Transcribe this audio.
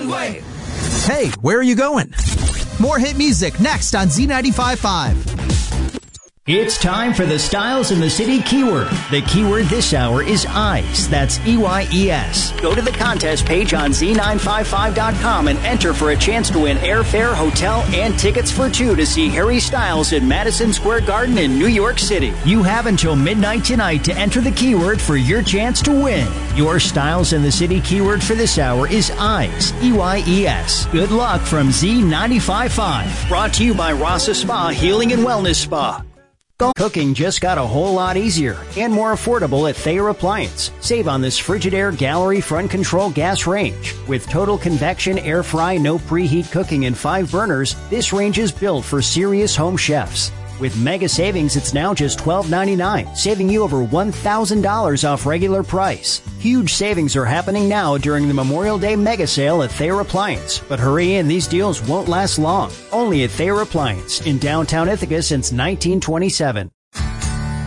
one way. Hey, where are you going? More hit music next on Z95.5. It's time for the Styles in the City keyword. The keyword this hour is EYES. That's EYES. Go to the contest page on Z955.com and enter for a chance to win airfare, hotel, and tickets for two to see Harry Styles in Madison Square Garden in New York City. You have until midnight tonight to enter the keyword for your chance to win. Your Styles in the City keyword for this hour is EYES. EYES. Good luck from Z95.5. Brought to you by Rasa Spa Healing and Wellness Spa. Cooking just got a whole lot easier and more affordable at Thayer Appliance. Save on this Frigidaire Gallery front control gas range. With total convection, air fry, no preheat cooking, and 5 burners, this range is built for serious home chefs. With mega savings, it's now just $12.99, saving you over $1,000 off regular price. Huge savings are happening now during the Memorial Day mega sale at Thayer Appliance. But hurry in, these deals won't last long. Only at Thayer Appliance in downtown Ithaca since 1927.